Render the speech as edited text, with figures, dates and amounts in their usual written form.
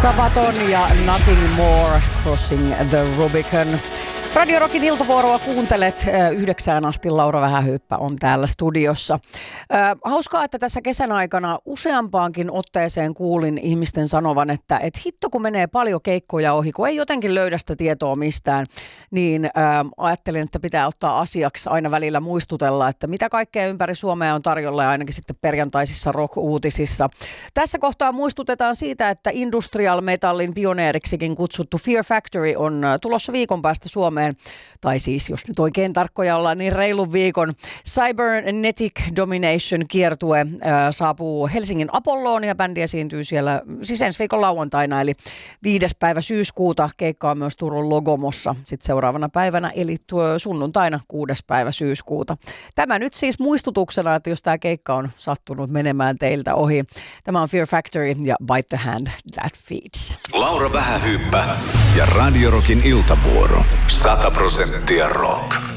Sabaton ja Nothing More, Crossing the Rubicon. Radio Rockin iltavuoroa kuuntelet 9 asti. Laura Vähähyyppä on täällä studiossa. Hauskaa, että tässä kesän aikana useampaankin otteeseen kuulin ihmisten sanovan, että hitto kun menee paljon keikkoja ohi, kun ei jotenkin löydä sitä tietoa mistään, niin ajattelin, että pitää ottaa asiaksi aina välillä muistutella, että mitä kaikkea ympäri Suomea on tarjolla ja ainakin sitten perjantaisissa rock-uutisissa. Tässä kohtaa muistutetaan siitä, että industrial metallin pioneeriksikin kutsuttu Fear Factory on tulossa viikon päästä Suomeen. Tai siis, jos nyt oikein tarkkoja ollaan, niin reilun viikon. Cybernetic Domination -kiertue saapuu Helsingin Apolloon ja bändi esiintyy siellä siis ensi viikon lauantaina, eli 5. päivä syyskuuta. Keikka on myös Turun Logomossa sitten seuraavana päivänä, eli sunnuntaina 6. päivä syyskuuta. Tämä nyt siis muistutuksena, että jos tämä keikka on sattunut menemään teiltä ohi. Tämä on Fear Factory ja Bite the Hand That Feeds. Laura Vähähyyppä ja Radio Rockin iltavuoro. 100% rock.